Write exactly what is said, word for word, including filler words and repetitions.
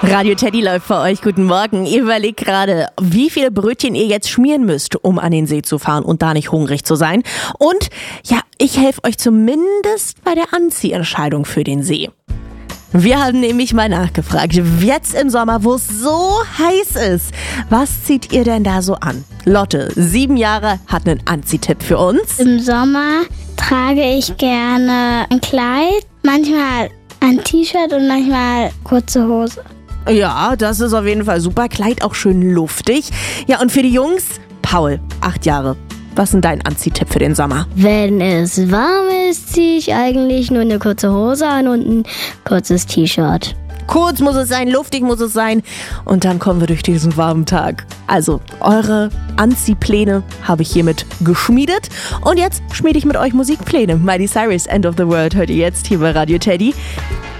Radio Teddy läuft für euch. Guten Morgen. Ihr überlegt gerade, wie viele Brötchen ihr jetzt schmieren müsst, um an den See zu fahren und da nicht hungrig zu sein. Und ja, ich helfe euch zumindest bei der Anziehentscheidung für den See. Wir haben nämlich mal nachgefragt, jetzt im Sommer, wo es so heiß ist, was zieht ihr denn da so an? Lotte, sieben Jahre, hat einen Anziehtipp für uns. Im Sommer trage ich gerne ein Kleid, manchmal ein T-Shirt und manchmal kurze Hose. Ja, das ist auf jeden Fall super. Kleid auch schön luftig. Ja, und für die Jungs, Paul, acht Jahre. Was ist denn dein Anziehtipp für den Sommer? Wenn es warm ist, ziehe ich eigentlich nur eine kurze Hose an und ein kurzes T-Shirt. Kurz muss es sein, luftig muss es sein. Und dann kommen wir durch diesen warmen Tag. Also, eure Anziehpläne habe ich hiermit geschmiedet. Und jetzt schmiede ich mit euch Musikpläne. Miley Cyrus, End of the World, hört ihr jetzt hier bei Radio Teddy.